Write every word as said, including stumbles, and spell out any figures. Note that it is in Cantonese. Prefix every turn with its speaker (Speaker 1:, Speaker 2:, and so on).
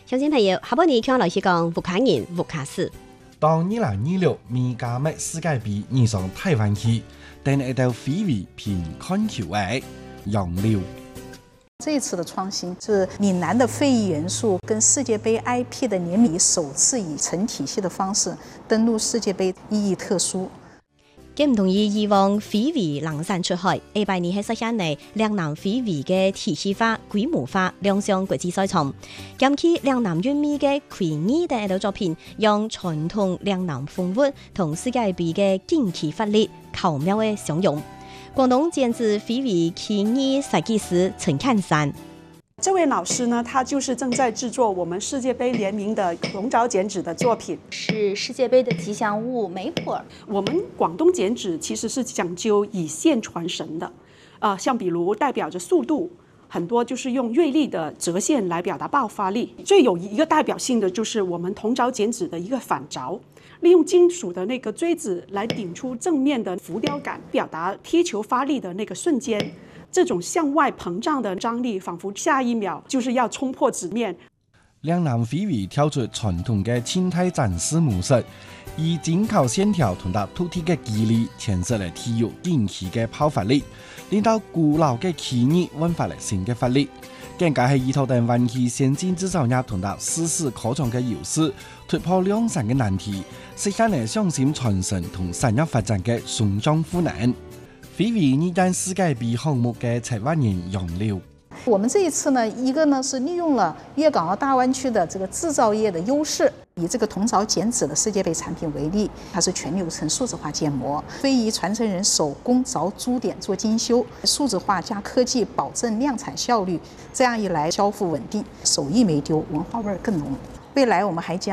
Speaker 1: 相信朋友，下半年向老师讲乌卡人乌卡史。
Speaker 2: 當二零二六美加美世界盃移上台灣去，等一道非遺偏看球愛楊柳。
Speaker 3: 这一次的创新是闽南的非遗元素跟世界杯 I P 的联名，首次以成体系的方式登陆世界杯，意义特殊。
Speaker 1: 佢唔同意以往非遗冷散出海，下半年喺實現嚟嶺南非遺嘅體系化、規模化亮相國際賽場。今期嶺南韻味嘅魁兒嘅一道作品，用傳統嶺南風物同世界盃嘅競技發力巧妙嘅相融。廣東剪紙非遺魁兒設計師陳漢山。
Speaker 4: 这位老师呢，他就是正在制作我们世界杯联名的龙爪剪纸的作品，
Speaker 5: 是世界杯的吉祥物梅花。
Speaker 4: 我们广东剪纸其实是讲究以线传神的，呃，像比如代表着速度，很多就是用锐利的折线来表达爆发力。最有一个代表性的就是我们铜凿剪纸的一个反凿，利用金属的那个锥子来顶出正面的浮雕感，表达踢球发力的那个瞬间。这种向外膨胀的张力，仿佛下一秒就是要衝破紙面。
Speaker 2: 嶺南非遺跳出傳統嘅靜態展示模式，以精巧線條同到土地嘅肌理，詮釋了體育競技嘅爆發力，令到古老嘅魁兒煥發了新嘅發力。更加係依託等灣區先進製造業同到實施科創嘅優勢，突破量產嘅難題，實現了創新傳承同產業發展嘅雙向賦能。非遺二單世界盃項目嘅策劃人楊柳。
Speaker 3: 我们这一次呢，一个呢是利用了粤港澳大湾区的这个制造业的优势，以这个铜凿剪纸的世界杯产品为例，它是全流程数字化建模，非遗传承人手工凿珠点做精修，数字化加科技保证量产效率，这样一来交付稳定，手艺没丢，文化味更浓。未来我们还将